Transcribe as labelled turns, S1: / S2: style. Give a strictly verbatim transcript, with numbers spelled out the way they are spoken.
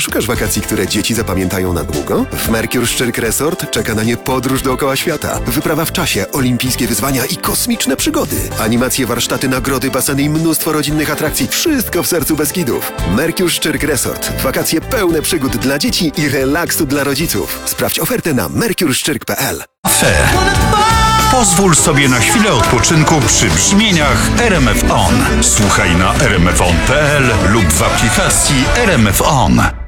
S1: Szukasz wakacji, które dzieci zapamiętają na długo? W Mercure Szczyrk Resort czeka na nie podróż dookoła świata, wyprawa w czasie, olimpijskie wyzwania i kosmiczne przygody. Animacje, warsztaty, nagrody, baseny i mnóstwo rodzinnych atrakcji. Wszystko w sercu Beskidów. Mercure Szczyrk Resort. Wakacje pełne przygód dla dzieci i relaksu dla rodziców. Sprawdź ofertę na mercure szczyrk kropka p l.
S2: Fe. Pozwól sobie na chwilę odpoczynku przy brzmieniach R M F On. Słuchaj na r m f on kropka p l lub w aplikacji R M F On.